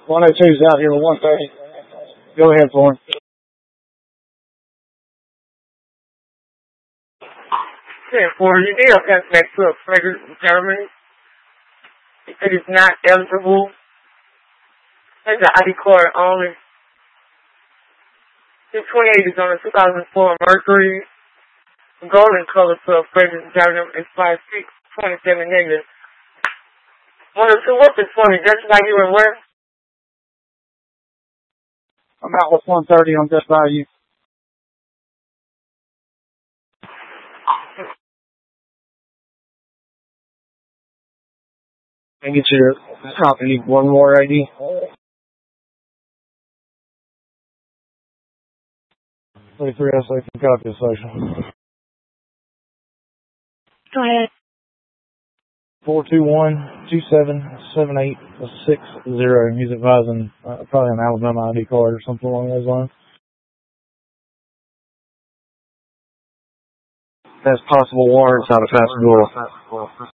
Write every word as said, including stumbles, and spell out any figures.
one oh two's out here with one thirty. Go ahead for him. ten four, you need a next to a flagrant Germany. It is not eligible. It's an I D card only. The twenty-eight is on a two thousand four Mercury. Golden color for a flagrant Germany is five six twenty-seven negative. One of two weapons for me, just like you and where? I'm out with one thirty on just value. And get your copy. One more I D. thirty-three S A from copy station. Go ahead. four two one, two seven seven eight six zero. He's advising uh, probably an Alabama I D card or something along those lines. That's possible warrants out of Pascagoula.